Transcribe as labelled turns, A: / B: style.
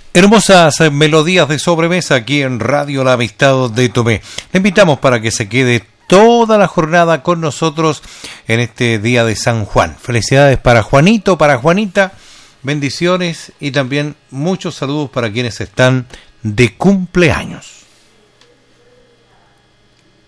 A: Hermosas melodías de sobremesa aquí en Radio La Amistad de Tomé. Le invitamos para que se quede toda la jornada con nosotros en este día de San Juan. Felicidades para Juanito, para Juanita, bendiciones y también muchos saludos para quienes están de cumpleaños.